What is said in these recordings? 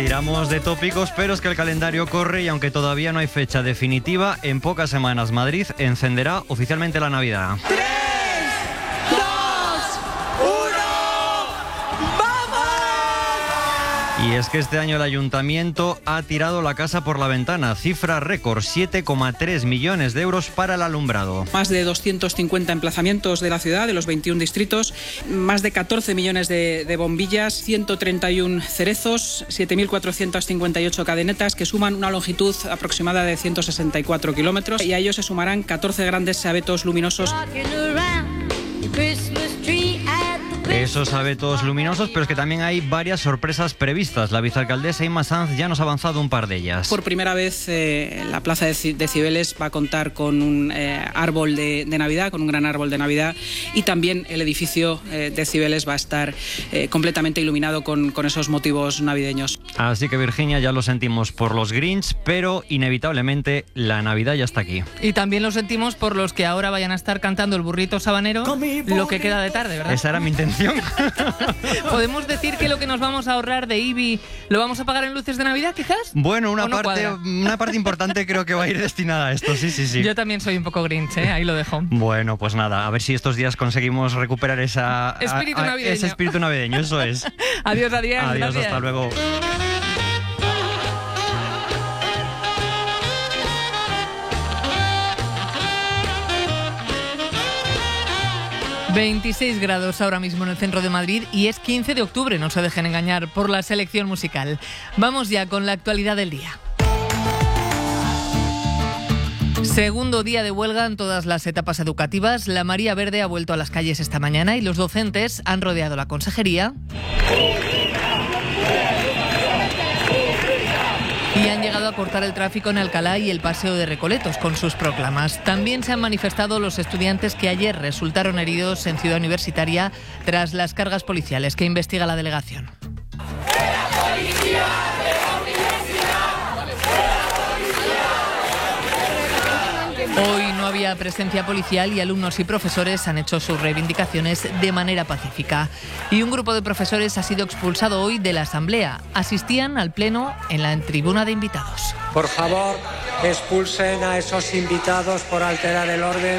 Tiramos de tópicos, pero es que el calendario corre y aunque todavía no hay fecha definitiva, en pocas semanas Madrid encenderá oficialmente la Navidad. 3, 2, 1, ¡vamos! Y es que este año el ayuntamiento ha tirado la casa por la ventana, cifra récord, 7,3 millones de euros para el alumbrado. Más de 250 emplazamientos de la ciudad, de los 21 distritos, más de 14 millones de bombillas, 131 cerezos, 7.458 cadenetas que suman una longitud aproximada de 164 kilómetros y a ellos se sumarán 14 grandes abetos luminosos. Esos abetos luminosos, pero es que también hay varias sorpresas previstas. La vicealcaldesa Inma Sanz ya nos ha avanzado un par de ellas. Por primera vez la plaza de Cibeles va a contar con un árbol de Navidad, con un gran árbol de Navidad, y también el edificio de Cibeles va a estar completamente iluminado con esos motivos navideños. Así que, Virginia, ya lo sentimos por los Grinch, pero inevitablemente la Navidad ya está aquí. Y también lo sentimos por los que ahora vayan a estar cantando el burrito sabanero lo que queda de tarde, ¿verdad? Esa era mi intención. ¿Podemos decir que lo que nos vamos a ahorrar de IBI lo vamos a pagar en luces de Navidad, quizás? Bueno, una parte importante creo que va a ir destinada a esto, sí. Yo también soy un poco Grinch, ahí lo dejo. Bueno, pues nada, a ver si estos días conseguimos recuperar ese espíritu navideño, eso es. Adiós, Adrián. Adiós, gracias. hasta luego. ...26 grados ahora mismo en el centro de Madrid y es 15 de octubre, no se dejen engañar por la selección musical. Vamos ya con la actualidad del día. Segundo día de huelga en todas las etapas educativas. La María Verde ha vuelto a las calles esta mañana y los docentes han rodeado la consejería y han llegado a cortar el tráfico en Alcalá y el Paseo de Recoletos con sus proclamas. También se han manifestado los estudiantes que ayer resultaron heridos en Ciudad Universitaria tras las cargas policiales que investiga la delegación. Hoy no había presencia policial y alumnos y profesores han hecho sus reivindicaciones de manera pacífica. Y un grupo de profesores ha sido expulsado hoy de la asamblea. Asistían al pleno en la tribuna de invitados. Por favor, expulsen a esos invitados por alterar el orden.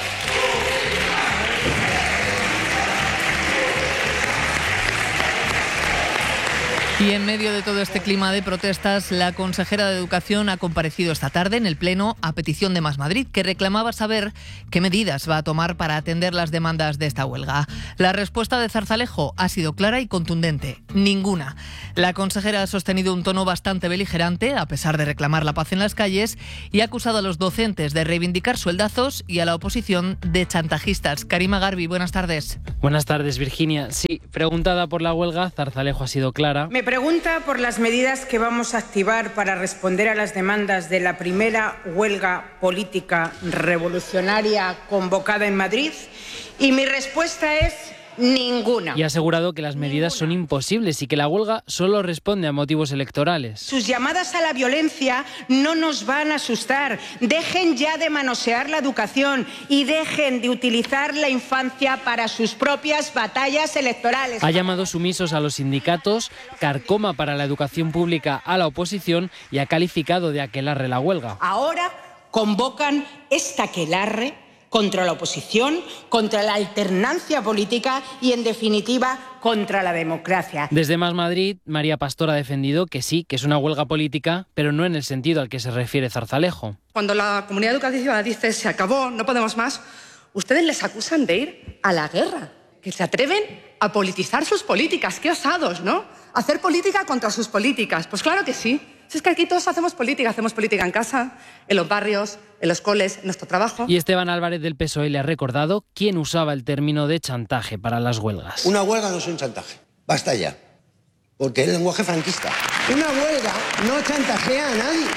Y en medio de todo este clima de protestas, la consejera de Educación ha comparecido esta tarde en el Pleno a petición de Más Madrid, que reclamaba saber qué medidas va a tomar para atender las demandas de esta huelga. La respuesta de Zarzalejo ha sido clara y contundente: ninguna. La consejera ha sostenido un tono bastante beligerante, a pesar de reclamar la paz en las calles, y ha acusado a los docentes de reivindicar sueldazos y a la oposición de chantajistas. Karima Garbi, buenas tardes. Buenas tardes, Virginia. Sí, preguntada por la huelga, Zarzalejo ha sido clara. Me pregunta por las medidas que vamos a activar para responder a las demandas de la primera huelga política revolucionaria convocada en Madrid y mi respuesta es ninguna. Y ha asegurado que las medidas son imposibles y que la huelga solo responde a motivos electorales. Sus llamadas a la violencia no nos van a asustar. Dejen ya de manosear la educación y dejen de utilizar la infancia para sus propias batallas electorales. Ha llamado sumisos a los sindicatos, carcoma para la educación pública a la oposición y ha calificado de aquelarre la huelga. Ahora convocan esta aquelarre contra la oposición, contra la alternancia política y, en definitiva, contra la democracia. Desde Más Madrid, María Pastor ha defendido que sí, que es una huelga política, pero no en el sentido al que se refiere Zarzalejo. Cuando la comunidad educativa dice se acabó, no podemos más, ustedes les acusan de ir a la guerra, que se atreven a politizar sus políticas. ¡Qué osados!, ¿no? Hacer política contra sus políticas. Pues claro que sí. Si es que aquí todos hacemos política en casa, en los barrios, en los coles, en nuestro trabajo. Y Esteban Álvarez del PSOE le ha recordado quién usaba el término de chantaje para las huelgas. Una huelga no es un chantaje, basta ya, porque es el lenguaje franquista. Una huelga no chantajea a nadie,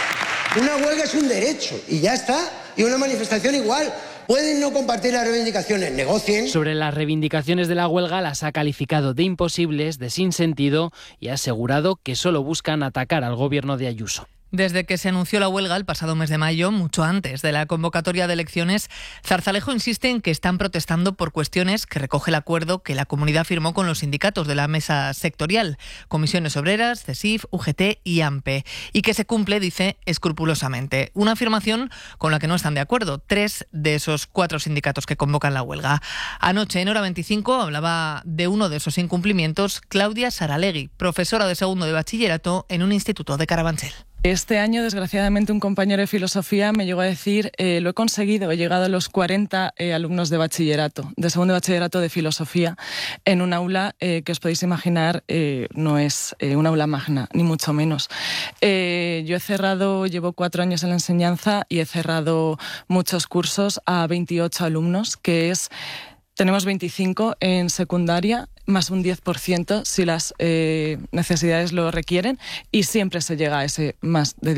una huelga es un derecho y ya está, y una manifestación igual. Pueden no compartir las reivindicaciones, negocien. Sobre las reivindicaciones de la huelga las ha calificado de imposibles, de sinsentido y ha asegurado que solo buscan atacar al gobierno de Ayuso. Desde que se anunció la huelga el pasado mes de mayo, mucho antes de la convocatoria de elecciones, Zarzalejo insiste en que están protestando por cuestiones que recoge el acuerdo que la comunidad firmó con los sindicatos de la mesa sectorial, Comisiones Obreras, CESIF, UGT y AMPE, y que se cumple, dice, escrupulosamente. Una afirmación con la que no están de acuerdo 3 de esos 4 sindicatos que convocan la huelga. Anoche, en Hora 25, hablaba de uno de esos incumplimientos Claudia Saralegui, profesora de segundo de bachillerato en un instituto de Carabanchel. Este año, desgraciadamente, un compañero de filosofía me llegó a decir, lo he conseguido, he llegado a los 40 alumnos de bachillerato, de segundo de bachillerato de filosofía, en un aula que os podéis imaginar no es un aula magna, ni mucho menos. Yo llevo 4 años en la enseñanza y he cerrado muchos cursos a 28 alumnos, tenemos 25 en secundaria, más un 10% si las necesidades lo requieren, y siempre se llega a ese más de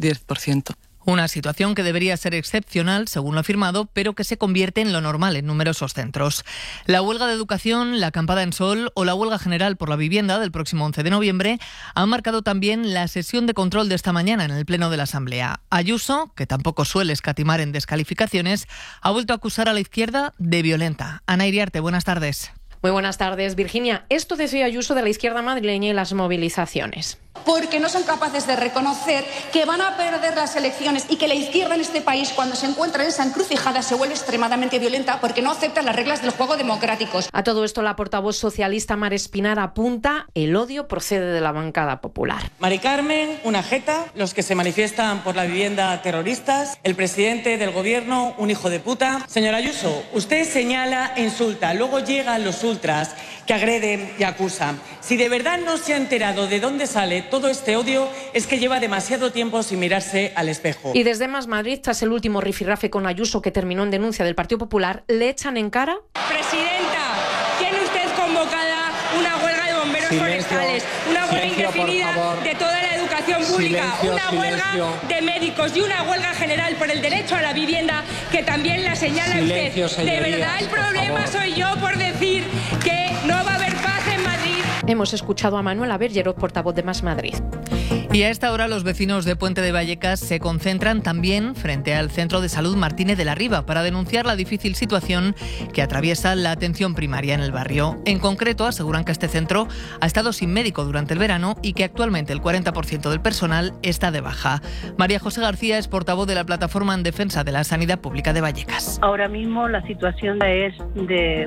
10%. Una situación que debería ser excepcional, según lo afirmado, pero que se convierte en lo normal en numerosos centros. La huelga de educación, la acampada en Sol o la huelga general por la vivienda del próximo 11 de noviembre han marcado también la sesión de control de esta mañana en el Pleno de la Asamblea. Ayuso, que tampoco suele escatimar en descalificaciones, ha vuelto a acusar a la izquierda de violenta. Ana Iriarte, buenas tardes. Muy buenas tardes, Virginia. Esto decía Ayuso de la izquierda madrileña y las movilizaciones. Porque no son capaces de reconocer que van a perder las elecciones y que la izquierda en este país, cuando se encuentra en esa encrucijada, se vuelve extremadamente violenta porque no acepta las reglas del juego democráticos. A todo esto, la portavoz socialista Mar Espinar apunta: el odio procede de la bancada popular. Mari Carmen, una jeta, los que se manifiestan por la vivienda terroristas, el presidente del gobierno, un hijo de puta. Señora Ayuso, usted señala e insulta, luego llegan los ultras que agreden y acusan. Si de verdad no se ha enterado de dónde sale todo este odio, es que lleva demasiado tiempo sin mirarse al espejo. Y desde Más Madrid, tras el último rifirrafe con Ayuso que terminó en denuncia del Partido Popular, le echan en cara: Presidenta, ¿tiene usted convocada una huelga de bomberos forestales, una huelga indefinida de toda la educación pública, una huelga de médicos y una huelga general por el derecho a la vivienda que también la señala usted? De verdad, el problema soy yo por decir que no va a haber paz en Madrid. Hemos escuchado a Manuela Bergerot, portavoz de Más Madrid. Y a esta hora los vecinos de Puente de Vallecas se concentran también frente al Centro de Salud Martínez de la Riva para denunciar la difícil situación que atraviesa la atención primaria en el barrio. En concreto, aseguran que este centro ha estado sin médico durante el verano y que actualmente el 40% del personal está de baja. María José García es portavoz de la Plataforma en Defensa de la Sanidad Pública de Vallecas. Ahora mismo la situación es de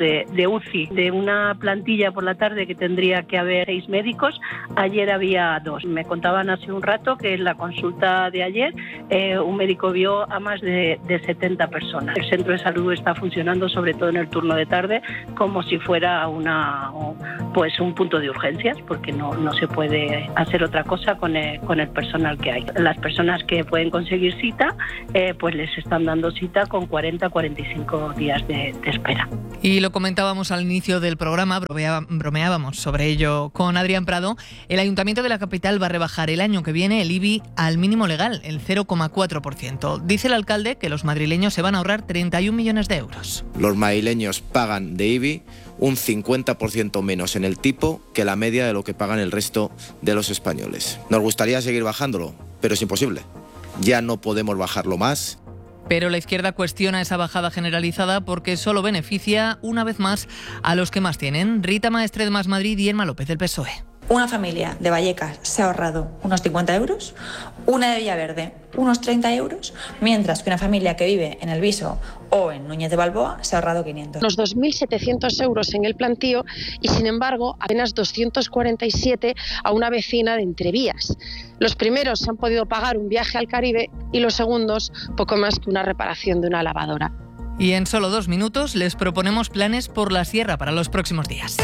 UCI, de una plantilla por la tarde que tendría que haber 6 médicos. Ayer había 2. Me contaban hace un rato que en la consulta de ayer un médico vio a más de 70 personas. El centro de salud está funcionando, sobre todo en el turno de tarde, como si fuera un punto de urgencias, porque no se puede hacer otra cosa con el personal que hay. Las personas que pueden conseguir cita, pues les están dando cita con 40-45 días de espera. Y lo comentábamos al inicio del programa, bromeábamos sobre ello con Adrián Prado. El Ayuntamiento de la capital va a rebajar el año que viene el IBI al mínimo legal, el 0,4%. Dice el alcalde que los madrileños se van a ahorrar 31 millones de euros. Los madrileños pagan de IBI un 50% menos en el tipo que la media de lo que pagan el resto de los españoles. Nos gustaría seguir bajándolo, pero es imposible. Ya no podemos bajarlo más. Pero la izquierda cuestiona esa bajada generalizada porque solo beneficia, una vez más, a los que más tienen. Rita Maestre de Más Madrid y Emma López del PSOE. Una familia de Vallecas se ha ahorrado unos 50 euros, una de Villaverde unos 30 euros, mientras que una familia que vive en El Viso o en Núñez de Balboa se ha ahorrado 500. Los 2.700 euros en el plantío y, sin embargo, apenas 247 a una vecina de Entrevías. Los primeros se han podido pagar un viaje al Caribe y los segundos poco más que una reparación de una lavadora. Y en solo 2 minutos les proponemos planes por la sierra para los próximos días.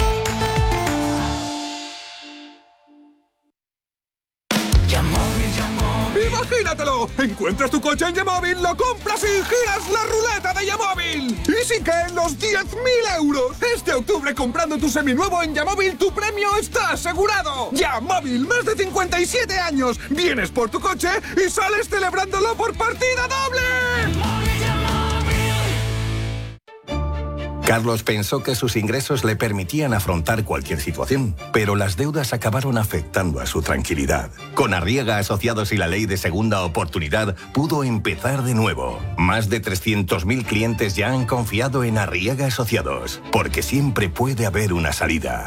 ¡Imagínatelo! Encuentras tu coche en Yamóvil, lo compras y giras la ruleta de Yamóvil. ¡Y sí que en los 10.000 euros! Este octubre, comprando tu seminuevo en Yamóvil, tu premio está asegurado. Yamóvil, más de 57 años. Vienes por tu coche y sales celebrándolo por partida doble. Carlos pensó que sus ingresos le permitían afrontar cualquier situación, pero las deudas acabaron afectando a su tranquilidad. Con Arriaga Asociados y la ley de segunda oportunidad, pudo empezar de nuevo. Más de 300.000 clientes ya han confiado en Arriaga Asociados, porque siempre puede haber una salida.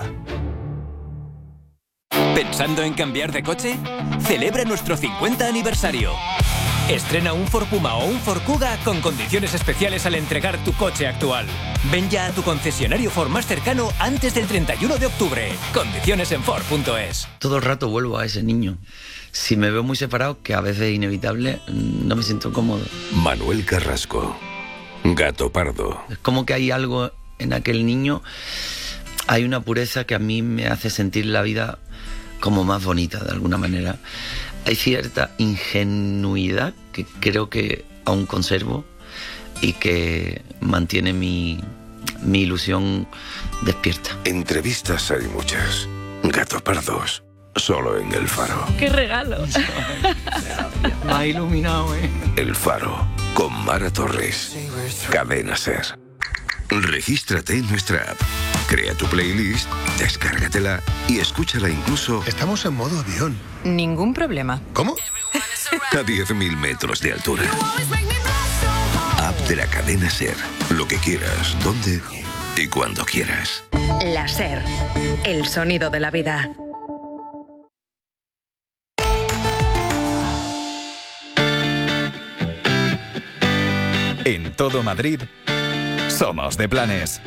¿Pensando en cambiar de coche? Celebra nuestro 50 aniversario. Estrena un Ford Puma o un Ford Kuga con condiciones especiales al entregar tu coche actual. Ven ya a tu concesionario Ford más cercano antes del 31 de octubre. Condiciones en Ford.es. Todo el rato vuelvo a ese niño. Si me veo muy separado, que a veces es inevitable, no me siento cómodo. Manuel Carrasco, Gato Pardo. Es como que hay algo en aquel niño, hay una pureza que a mí me hace sentir la vida como más bonita de alguna manera. Hay cierta ingenuidad que creo que aún conservo y que mantiene mi ilusión despierta. Entrevistas hay muchas. Gato Pardos, solo en El Faro. ¡Qué regalo! Me ha iluminado, ¿eh? El Faro, con Mara Torres. Cadena SER. Regístrate en nuestra app. Crea tu playlist, descárgatela y escúchala incluso... Estamos en modo avión. Ningún problema. ¿Cómo? A 10.000 metros de altura. App de la cadena SER. Lo que quieras, donde y cuando quieras. La SER. El sonido de la vida. En todo Madrid, somos de planes.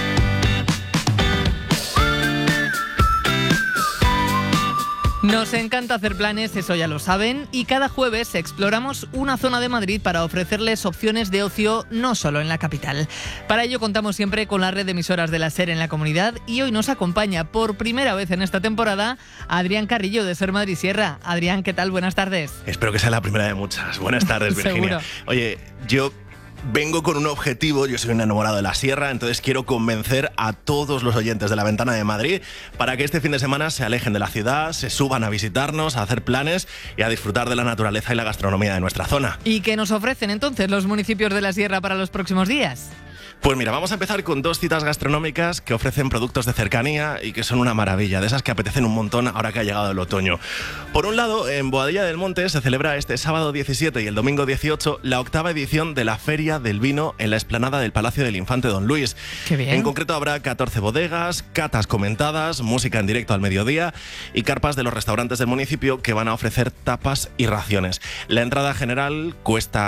Nos encanta hacer planes, eso ya lo saben, y cada jueves exploramos una zona de Madrid para ofrecerles opciones de ocio no solo en la capital. Para ello contamos siempre con la red de emisoras de la SER en la comunidad y hoy nos acompaña por primera vez en esta temporada Adrián Carrillo de SER Madrid Sierra. Adrián, ¿qué tal? Buenas tardes. Espero que sea la primera de muchas. Buenas tardes, Virginia. Oye, yo vengo con un objetivo, yo soy un enamorado de la sierra, entonces quiero convencer a todos los oyentes de La Ventana de Madrid para que este fin de semana se alejen de la ciudad, se suban a visitarnos, a hacer planes y a disfrutar de la naturaleza y la gastronomía de nuestra zona. ¿Y qué nos ofrecen entonces los municipios de la sierra para los próximos días? Pues mira, vamos a empezar con dos citas gastronómicas que ofrecen productos de cercanía y que son una maravilla, de esas que apetecen un montón ahora que ha llegado el otoño. Por un lado, en Boadilla del Monte se celebra este sábado 17 y el domingo 18 la 8ª edición de la Feria del Vino en la explanada del Palacio del Infante Don Luis. ¡Qué bien! En concreto habrá 14 bodegas, catas comentadas, música en directo al mediodía y carpas de los restaurantes del municipio que van a ofrecer tapas y raciones. La entrada general cuesta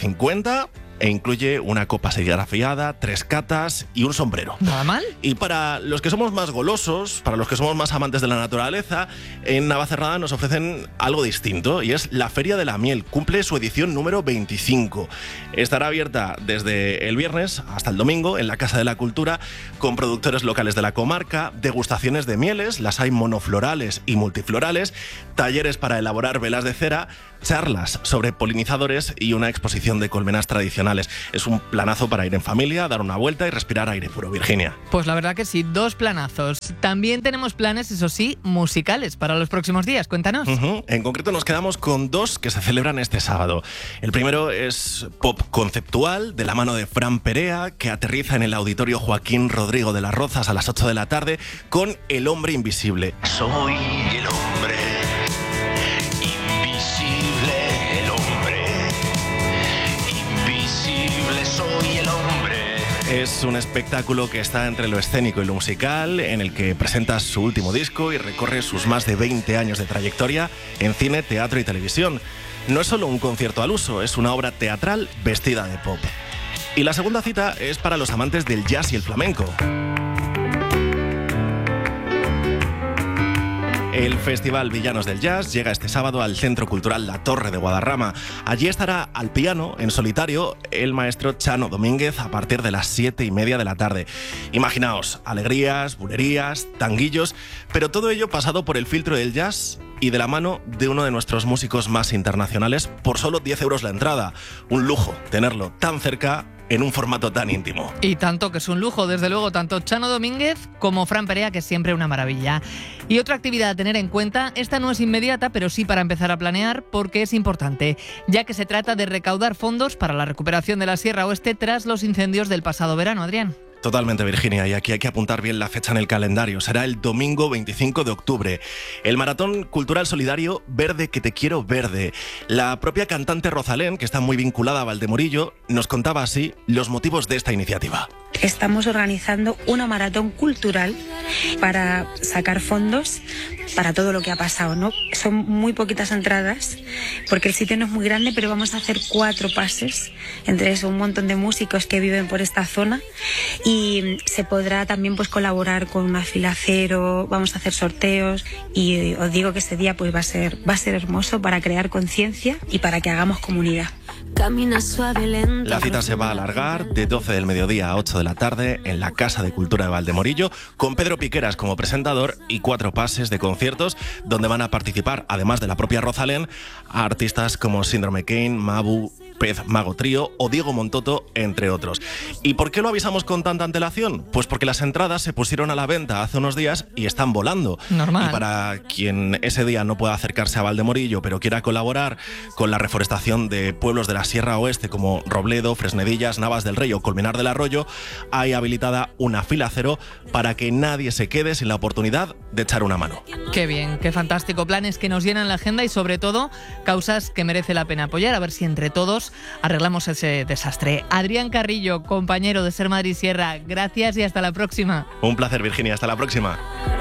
7,50 e incluye una copa serigrafiada, 3 catas y un sombrero. ¿Nada mal? Y para los que somos más golosos, para los que somos más amantes de la naturaleza, en Navacerrada nos ofrecen algo distinto y es la Feria de la Miel. Cumple su edición número 25. Estará abierta desde el viernes hasta el domingo en la Casa de la Cultura con productores locales de la comarca, degustaciones de mieles, las hay monoflorales y multiflorales, talleres para elaborar velas de cera, charlas sobre polinizadores y una exposición de colmenas tradicionales. Es un planazo para ir en familia, dar una vuelta y respirar aire puro, Virginia. Pues la verdad que sí, 2 planazos. También tenemos planes, eso sí, musicales para los próximos días. Cuéntanos. En concreto nos quedamos con 2 que se celebran este sábado. El primero es pop conceptual, de la mano de Fran Perea, que aterriza en el Auditorio Joaquín Rodrigo de las Rozas a las 8 de la tarde con El Hombre Invisible. Soy el hombre invisible, el hombre invisible, soy el hombre. Es un espectáculo que está entre lo escénico y lo musical, en el que presenta su último disco y recorre sus más de 20 años de trayectoria en cine, teatro y televisión. No es solo un concierto al uso, es una obra teatral vestida de pop. Y la segunda cita es para los amantes del jazz y el flamenco. El Festival Villanos del Jazz llega este sábado al Centro Cultural La Torre de Guadarrama. Allí estará al piano, en solitario, el maestro Chano Domínguez a partir de las 7:30 de la tarde. Imaginaos, alegrías, bulerías, tanguillos, pero todo ello pasado por el filtro del jazz y de la mano de uno de nuestros músicos más internacionales por solo 10 euros la entrada. Un lujo tenerlo tan cerca en un formato tan íntimo. Y tanto que es un lujo, desde luego, tanto Chano Domínguez como Fran Perea, que es siempre una maravilla. Y otra actividad a tener en cuenta, esta no es inmediata, pero sí para empezar a planear, porque es importante, ya que se trata de recaudar fondos para la recuperación de la Sierra Oeste tras los incendios del pasado verano, Adrián. Totalmente, Virginia, y aquí hay que apuntar bien la fecha en el calendario. Será el domingo 25 de octubre. El Maratón Cultural Solidario Verde que te quiero verde. La propia cantante Rosalén, que está muy vinculada a Valdemorillo, nos contaba así los motivos de esta iniciativa. Estamos organizando una maratón cultural para sacar fondos para todo lo que ha pasado, ¿no? Son muy poquitas entradas porque el sitio no es muy grande, pero vamos a hacer 4 pases, entre eso un montón de músicos que viven por esta zona, y se podrá también pues colaborar con una fila cero, vamos a hacer sorteos, y os digo que ese día pues va a ser hermoso para crear conciencia y para que hagamos comunidad. Camina suave, lento. La cita se va a alargar de 12 del mediodía a 8 de la tarde en la Casa de Cultura de Valdemorillo, con Pedro Piqueras como presentador y 4 pases de conciertos donde van a participar, además de la propia Rosalén, a artistas como Síndrome Kane, Mabu, Pez Mago Trío o Diego Montoto, entre otros. ¿Y por qué lo avisamos con tanta antelación? Pues porque las entradas se pusieron a la venta hace unos días y están volando. Normal. Y para quien ese día no pueda acercarse a Valdemorillo, pero quiera colaborar con la reforestación de pueblos de la Sierra Oeste como Robledo, Fresnedillas, Navas del Rey o Colmenar del Arroyo, hay habilitada una fila cero para que nadie se quede sin la oportunidad de echar una mano. Qué bien, qué fantástico. Planes que nos llenan la agenda y sobre todo causas que merece la pena apoyar, a ver si entre todos arreglamos ese desastre. Adrián Carrillo, compañero de Ser Madrid Sierra, gracias y hasta la próxima. Un placer, Virginia, hasta la próxima.